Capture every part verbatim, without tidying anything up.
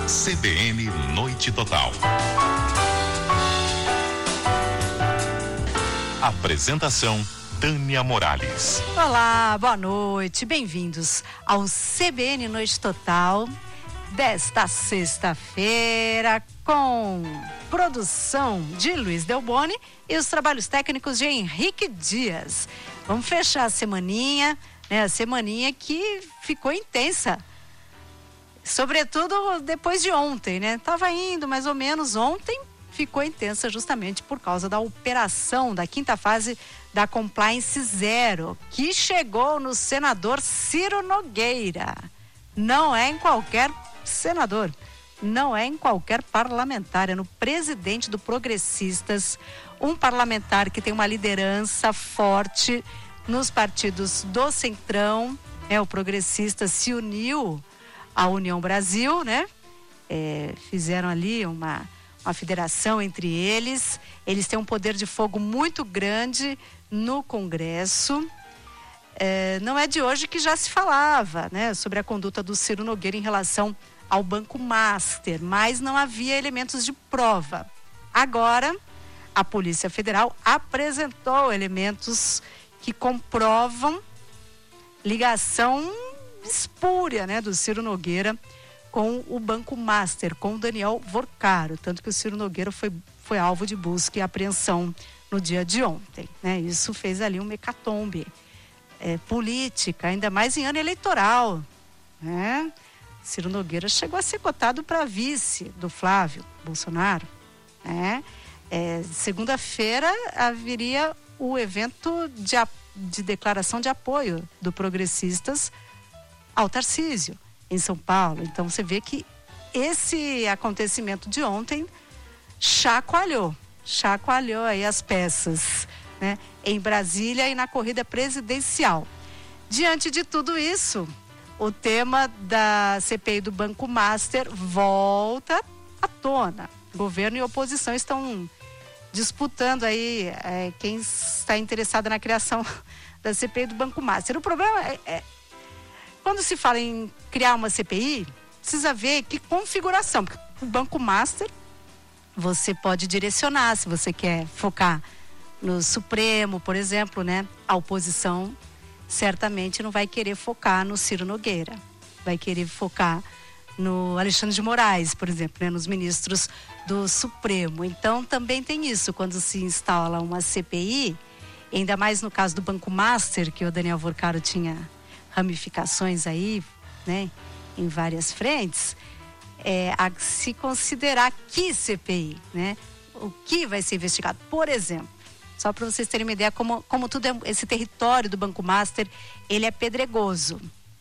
C B N Noite Total. Apresentação Tânia Morales. Olá, boa noite, bem-vindos ao C B N Noite Total desta sexta-feira, com produção de Luiz Delboni e os trabalhos técnicos de Henrique Dias. Vamos fechar a semaninha, né? A semaninha que ficou intensa, sobretudo depois de ontem, né? Tava indo mais ou menos ontem, ficou intensa justamente por causa da operação da quinta fase da Compliance Zero, que chegou no senador Ciro Nogueira. Não é em qualquer senador, não é em qualquer parlamentar, é no presidente do Progressistas, um parlamentar que tem uma liderança forte nos partidos do Centrão, é o Progressistas se uniu à União Brasil, né? É, fizeram ali uma uma federação entre eles, eles têm um poder de fogo muito grande no Congresso. É, não é de hoje que já se falava, né, sobre a conduta do Ciro Nogueira em relação ao Banco Master, mas não havia elementos de prova. Agora, a Polícia Federal apresentou elementos que comprovam ligação espúria, né, do Ciro Nogueira com o Banco Master, com o Daniel Vorcaro, tanto que o Ciro Nogueira foi, foi alvo de busca e apreensão no dia de ontem, né? Isso fez ali uma hecatombe é, política, ainda mais em ano eleitoral, né? Ciro Nogueira chegou a ser cotado para vice do Flávio Bolsonaro, né? É, segunda-feira haveria o evento de, de declaração de apoio do Progressistas ao Tarcísio, em São Paulo. Então você vê que esse acontecimento de ontem chacoalhou, chacoalhou aí as peças, né, em Brasília e na corrida presidencial. Diante de tudo isso, o tema da C P I do Banco Master volta à tona. Governo e oposição estão disputando aí é, quem está interessado na criação da C P I do Banco Master. O problema é, é quando se fala em criar uma C P I, precisa ver que configuração. Porque o Banco Master, você pode direcionar, se você quer focar no Supremo, por exemplo, né? A oposição certamente não vai querer focar no Ciro Nogueira. Vai querer focar no Alexandre de Moraes, por exemplo, né? Nos ministros do Supremo. Então, também tem isso. Quando se instala uma C P I, ainda mais no caso do Banco Master, que o Daniel Vorcaro tinha ramificações aí, né, em várias frentes, é, a se considerar que C P I, né, o que vai ser investigado. Por exemplo, só para vocês terem uma ideia como, como tudo é, esse território do Banco Master, ele é pedregoso.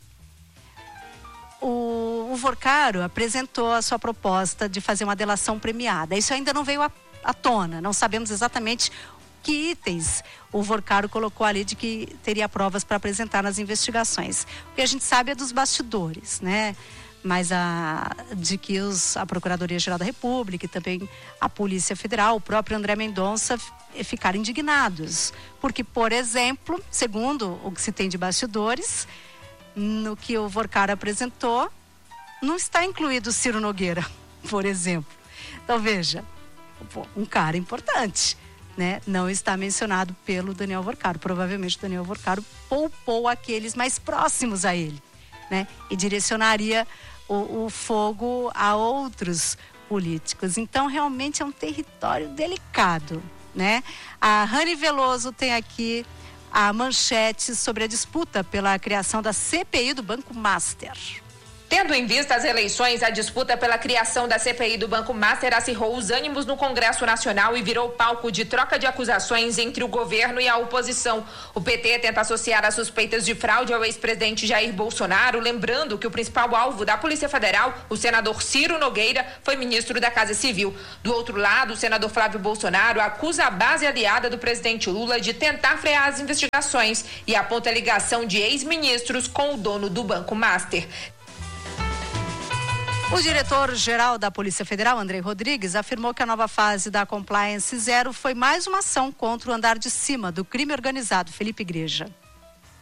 O, o Vorcaro apresentou a sua proposta de fazer uma delação premiada. Isso ainda não veio à, à tona, não sabemos exatamente que itens o Vorcaro colocou ali de que teria provas para apresentar nas investigações. O que a gente sabe é dos bastidores, né? Mas a, de que os, a Procuradoria-Geral da República e também a Polícia Federal, o próprio André Mendonça ficaram indignados. Porque, por exemplo, segundo o que se tem de bastidores, no que o Vorcaro apresentou, não está incluído o Ciro Nogueira, por exemplo. Então, veja, um cara importante, né, não está mencionado pelo Daniel Vorcaro. Provavelmente o Daniel Vorcaro poupou aqueles mais próximos a ele, né, e direcionaria o, o fogo a outros políticos. Então, realmente é um território delicado, né? A Rani Veloso tem aqui a manchete sobre a disputa pela criação da C P I do Banco Master. Tendo em vista as eleições, a disputa pela criação da C P I do Banco Master acirrou os ânimos no Congresso Nacional e virou palco de troca de acusações entre o governo e a oposição. O P T tenta associar as suspeitas de fraude ao ex-presidente Jair Bolsonaro, lembrando que o principal alvo da Polícia Federal, o senador Ciro Nogueira, foi ministro da Casa Civil. Do outro lado, o senador Flávio Bolsonaro acusa a base aliada do presidente Lula de tentar frear as investigações e aponta a ligação de ex-ministros com o dono do Banco Master. O diretor-geral da Polícia Federal, Andrei Rodrigues, afirmou que a nova fase da Compliance Zero foi mais uma ação contra o andar de cima do crime organizado. Felipe Igreja.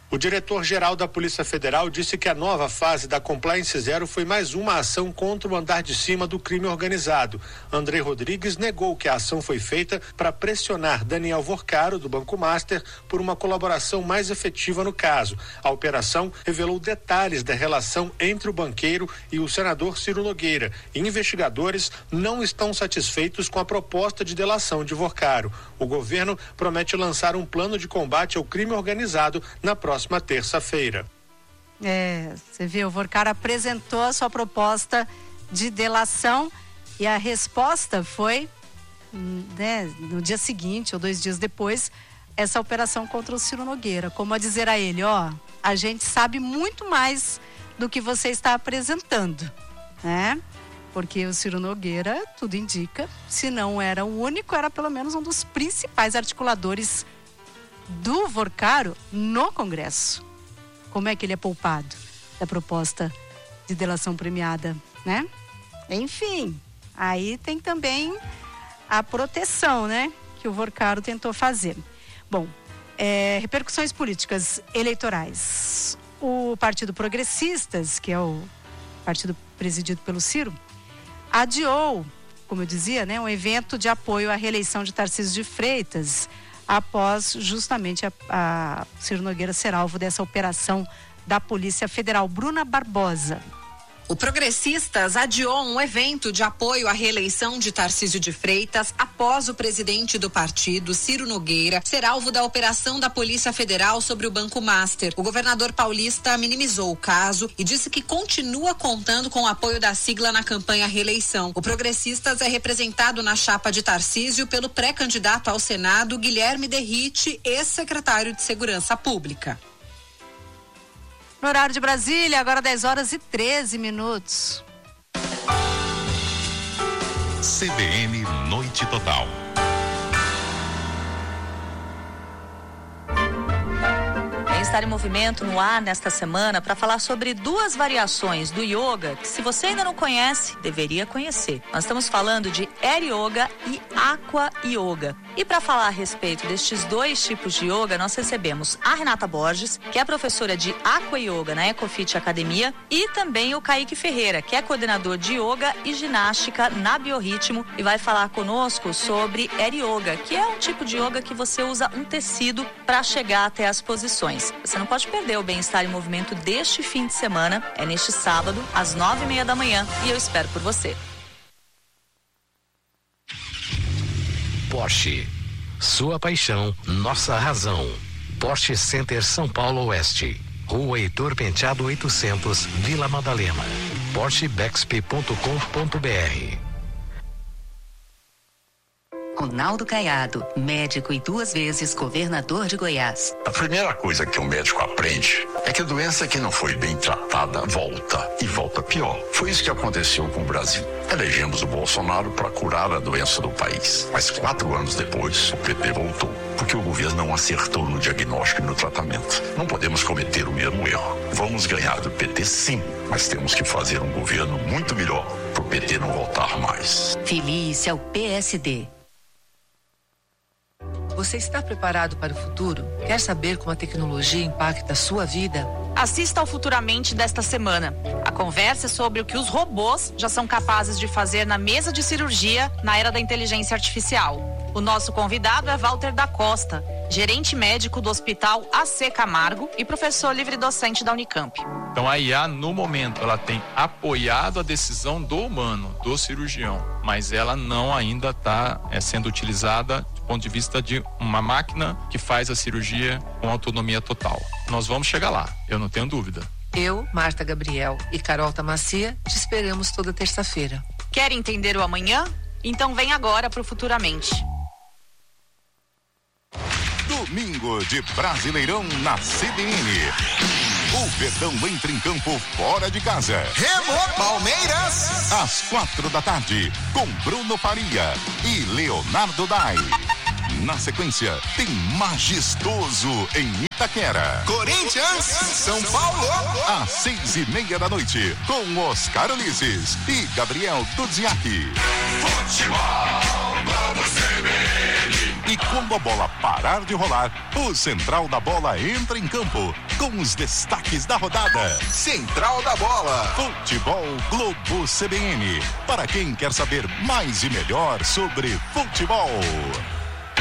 O diretor-geral da Polícia Federal disse que a nova fase da Compliance Zero foi mais uma ação contra o andar de cima do crime organizado. André Rodrigues negou que a ação foi feita para pressionar Daniel Vorcaro, do Banco Master, por uma colaboração mais efetiva no caso. A operação revelou detalhes da relação entre o banqueiro e o senador Ciro Nogueira. E investigadores não estão satisfeitos com a proposta de delação de Vorcaro. O governo promete lançar um plano de combate ao crime organizado na próxima próxima terça-feira. É, você viu, o Vorcaro apresentou a sua proposta de delação e a resposta foi, né, no dia seguinte ou dois dias depois, essa operação contra o Ciro Nogueira, como a dizer a ele, ó, a gente sabe muito mais do que você está apresentando, né? Porque o Ciro Nogueira, tudo indica, se não era o único, era pelo menos um dos principais articuladores do Vorcaro no Congresso. Como é que ele é poupado da proposta de delação premiada, né? Enfim, aí tem também a proteção, né? Que o Vorcaro tentou fazer. Bom, é, repercussões políticas eleitorais. O Partido Progressistas, que é o partido presidido pelo Ciro, adiou, como eu dizia, né? Um evento de apoio à reeleição de Tarcísio de Freitas, após justamente a, a Ciro Nogueira ser alvo dessa operação da Polícia Federal. Bruna Barbosa. O Progressistas adiou um evento de apoio à reeleição de Tarcísio de Freitas após o presidente do partido, Ciro Nogueira, ser alvo da operação da Polícia Federal sobre o Banco Master. O governador paulista minimizou o caso e disse que continua contando com o apoio da sigla na campanha à reeleição. O Progressistas é representado na chapa de Tarcísio pelo pré-candidato ao Senado, Guilherme Derrite, ex-secretário de Segurança Pública. No horário de Brasília, agora dez horas e treze minutos. C B N Noite Total. Estar em movimento no ar nesta semana para falar sobre duas variações do yoga que, se você ainda não conhece, deveria conhecer. Nós estamos falando de Air Yoga e Aqua Yoga. E para falar a respeito destes dois tipos de yoga, nós recebemos a Renata Borges, que é professora de Aqua Yoga na Ecofit Academia, e também o Kaique Ferreira, que é coordenador de yoga e ginástica na Biorritmo, e vai falar conosco sobre Air Yoga, que é um tipo de yoga que você usa um tecido para chegar até as posições. Você não pode perder o Bem-Estar em Movimento deste fim de semana. É neste sábado, às nove e meia da manhã, e eu espero por você. Porsche. Sua paixão, nossa razão. Porsche Center São Paulo Oeste. Rua Heitor Penteado oitocentos, Vila Madalena. Porsche Bexp ponto com ponto br. Ronaldo Caiado, médico e duas vezes governador de Goiás. A primeira coisa que o médico aprende é que a doença que não foi bem tratada volta, e volta pior. Foi isso que aconteceu com o Brasil. Elegemos o Bolsonaro para curar a doença do país. Mas quatro anos depois, o P T voltou, porque o governo não acertou no diagnóstico e no tratamento. Não podemos cometer o mesmo erro. Vamos ganhar do P T sim, mas temos que fazer um governo muito melhor para o P T não voltar mais. Feliz é o P S D. Você está preparado para o futuro? Quer saber como a tecnologia impacta a sua vida? Assista ao Futuramente desta semana. A conversa é sobre o que os robôs já são capazes de fazer na mesa de cirurgia na era da inteligência artificial. O nosso convidado é Walter da Costa, gerente médico do Hospital A C Camargo e professor livre-docente da Unicamp. Então a I A, no momento, ela tem apoiado a decisão do humano, do cirurgião, mas ela não ainda está é, sendo utilizada do ponto de vista de uma máquina que faz a cirurgia com autonomia total. Nós vamos chegar lá, eu não tenho dúvida. Eu, Marta Gabriel e Carol Tamacia te esperamos toda terça-feira. Quer entender o amanhã? Então vem agora para o Futuramente. Domingo de Brasileirão na C B N. O Verdão entra em campo fora de casa. Remo Palmeiras! Às quatro da tarde, com Bruno Faria e Leonardo Dai. Na sequência, tem Majestoso em Itaquera. Corinthians, São Paulo. Às seis e meia da noite, com Oscar Ulisses e Gabriel Dudziak. Futebol, vamos C B N. E quando a bola parar de rolar, o Central da Bola entra em campo com os destaques da rodada. Central da Bola. Futebol Globo C B N. Para quem quer saber mais e melhor sobre futebol.